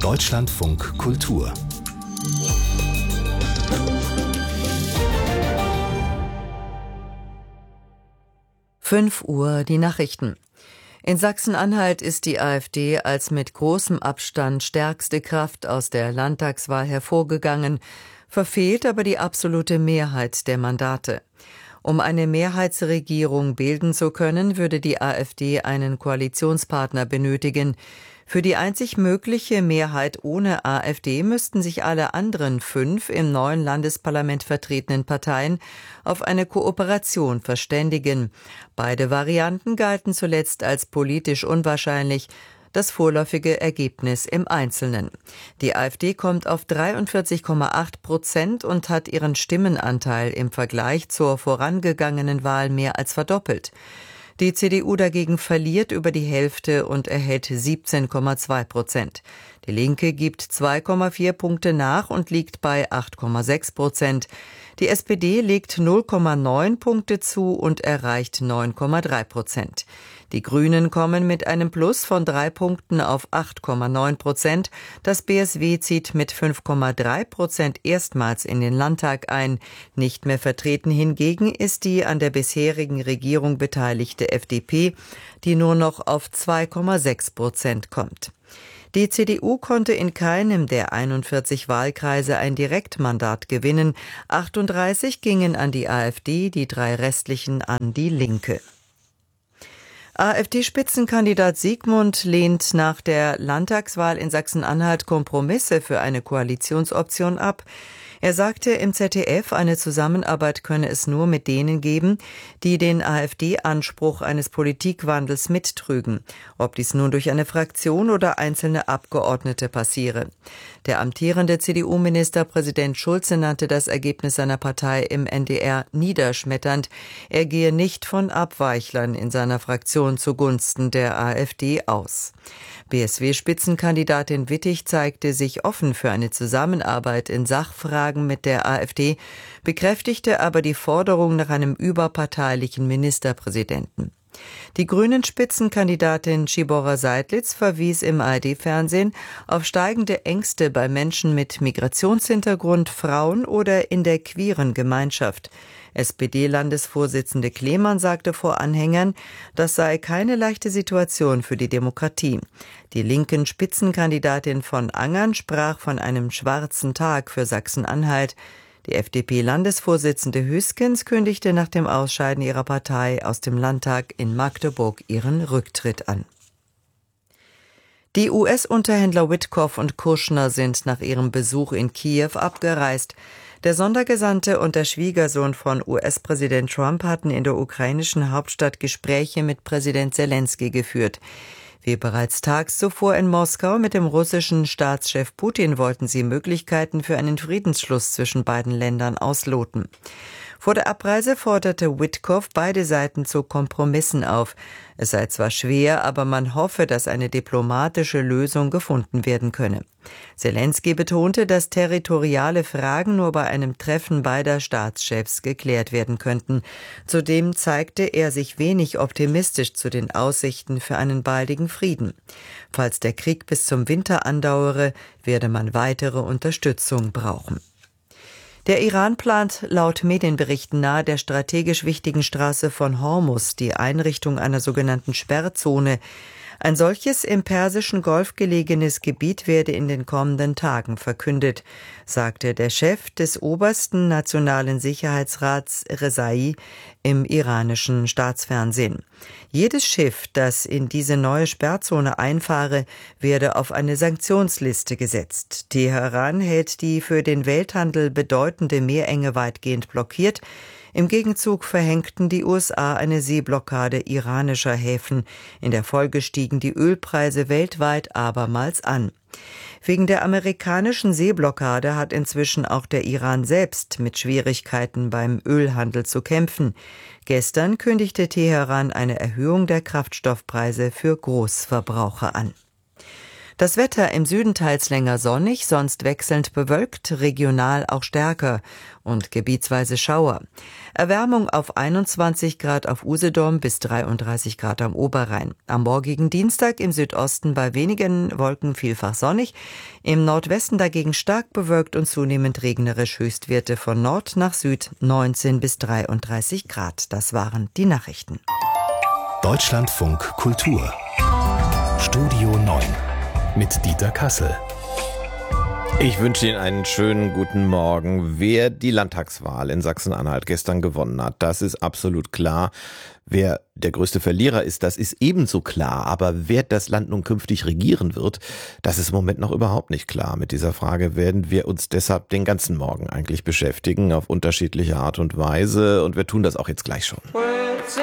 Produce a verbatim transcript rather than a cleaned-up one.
Deutschlandfunk Kultur. fünf Uhr die Nachrichten. In Sachsen-Anhalt ist die AfD als mit großem Abstand stärkste Kraft aus der Landtagswahl hervorgegangen, verfehlt aber die absolute Mehrheit der Mandate. Um eine Mehrheitsregierung bilden zu können, würde die AfD einen Koalitionspartner benötigen. Für die einzig mögliche Mehrheit ohne AfD müssten sich alle anderen fünf im neuen Landesparlament vertretenen Parteien auf eine Kooperation verständigen. Beide Varianten galten zuletzt als politisch unwahrscheinlich, das vorläufige Ergebnis im Einzelnen. Die AfD kommt auf dreiundvierzig Komma acht Prozent und hat ihren Stimmenanteil im Vergleich zur vorangegangenen Wahl mehr als verdoppelt. Die C D U dagegen verliert über die Hälfte und erhält siebzehn Komma zwei Prozent. Die Linke gibt zwei Komma vier Punkte nach und liegt bei acht Komma sechs Prozent. Die S P D legt null Komma neun Punkte zu und erreicht neun Komma drei Prozent. Die Grünen kommen mit einem Plus von drei Punkten auf acht Komma neun Prozent. Das B S W zieht mit fünf Komma drei Prozent erstmals in den Landtag ein. Nicht mehr vertreten hingegen ist die an der bisherigen Regierung beteiligte F D P, die nur noch auf zwei Komma sechs Prozent kommt. Die C D U konnte in keinem der einundvierzig Wahlkreise ein Direktmandat gewinnen. achtunddreißig gingen an die AfD, die drei restlichen an die Linke. AfD-Spitzenkandidat Siegmund lehnt nach der Landtagswahl in Sachsen-Anhalt Kompromisse für eine Koalitionsoption ab. Er sagte im Z D F, eine Zusammenarbeit könne es nur mit denen geben, die den AfD-Anspruch eines Politikwandels mittrügen, ob dies nun durch eine Fraktion oder einzelne Abgeordnete passiere. Der amtierende C D U-Ministerpräsident Schulze nannte das Ergebnis seiner Partei im N D R niederschmetternd. Er gehe nicht von Abweichlern in seiner Fraktion zugunsten der AfD aus. B S W-Spitzenkandidatin Wittig zeigte sich offen für eine Zusammenarbeit in Sachfragen mit der AfD, bekräftigte aber die Forderung nach einem überparteilichen Ministerpräsidenten. Die Grünen-Spitzenkandidatin Tschibora Seidlitz verwies im A R D-Fernsehen auf steigende Ängste bei Menschen mit Migrationshintergrund, Frauen oder in der queeren Gemeinschaft. S P D-Landesvorsitzende Klemann sagte vor Anhängern, das sei keine leichte Situation für die Demokratie. Die linken Spitzenkandidatin von Angern sprach von einem schwarzen Tag für Sachsen-Anhalt. Die F D P-Landesvorsitzende Hüskens kündigte nach dem Ausscheiden ihrer Partei aus dem Landtag in Magdeburg ihren Rücktritt an. Die U S-Unterhändler Witkoff und Kushner sind nach ihrem Besuch in Kiew abgereist. Der Sondergesandte und der Schwiegersohn von U S-Präsident Trump hatten in der ukrainischen Hauptstadt Gespräche mit Präsident Selenskyj geführt. Wie bereits tags zuvor in Moskau mit dem russischen Staatschef Putin wollten sie Möglichkeiten für einen Friedensschluss zwischen beiden Ländern ausloten. Vor der Abreise forderte Witkoff beide Seiten zu Kompromissen auf. Es sei zwar schwer, aber man hoffe, dass eine diplomatische Lösung gefunden werden könne. Selenskyj betonte, dass territoriale Fragen nur bei einem Treffen beider Staatschefs geklärt werden könnten. Zudem zeigte er sich wenig optimistisch zu den Aussichten für einen baldigen Frieden. Falls der Krieg bis zum Winter andauere, werde man weitere Unterstützung brauchen. Der Iran plant laut Medienberichten nahe der strategisch wichtigen Straße von Hormuz die Einrichtung einer sogenannten Sperrzone. Ein solches im Persischen Golf gelegenes Gebiet werde in den kommenden Tagen verkündet, sagte der Chef des obersten nationalen Sicherheitsrats Rezai im iranischen Staatsfernsehen. Jedes Schiff, das in diese neue Sperrzone einfahre, werde auf eine Sanktionsliste gesetzt. Teheran hält die für den Welthandel bedeutende Meerenge weitgehend blockiert. Im Gegenzug verhängten die U S A eine Seeblockade iranischer Häfen. In der Folge stiegen die Ölpreise weltweit abermals an. Wegen der amerikanischen Seeblockade hat inzwischen auch der Iran selbst mit Schwierigkeiten beim Ölhandel zu kämpfen. Gestern kündigte Teheran eine Erhöhung der Kraftstoffpreise für Großverbraucher an. Das Wetter im Süden teils länger sonnig, sonst wechselnd bewölkt, regional auch stärker und gebietsweise Schauer. Erwärmung auf einundzwanzig Grad auf Usedom bis dreiunddreißig Grad am Oberrhein. Am morgigen Dienstag im Südosten bei wenigen Wolken vielfach sonnig, im Nordwesten dagegen stark bewölkt und zunehmend regnerisch, Höchstwerte von Nord nach Süd neunzehn bis dreiunddreißig Grad. Das waren die Nachrichten. Deutschlandfunk Kultur Studio neun mit Dieter Kassel. Ich wünsche Ihnen einen schönen guten Morgen. Wer die Landtagswahl in Sachsen-Anhalt gestern gewonnen hat, das ist absolut klar. Wer der größte Verlierer ist, das ist ebenso klar. Aber wer das Land nun künftig regieren wird, das ist im Moment noch überhaupt nicht klar. Mit dieser Frage werden wir uns deshalb den ganzen Morgen eigentlich beschäftigen, auf unterschiedliche Art und Weise. Und wir tun das auch jetzt gleich schon.